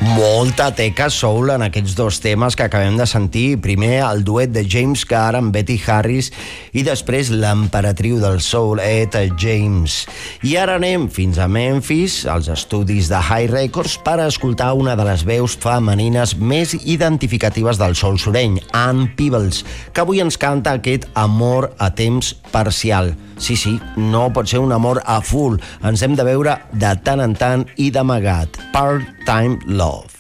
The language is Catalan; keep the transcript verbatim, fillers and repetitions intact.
Molta teca soul en aquests dos temes que acabem de sentir. Primer el duet de James Carr amb Betty Harris i després l'emperatriu del soul, Etta James. I ara anem fins a Memphis, als estudis de High Records, per escoltar una de les veus femenines més identificatives del soul sureny, Ann Peebles, que avui ens canta aquest amor a temps parcial. Sí, sí, no pot ser un amor a full. Ens hem de veure de tant en tant i d'amagat. Part-time love.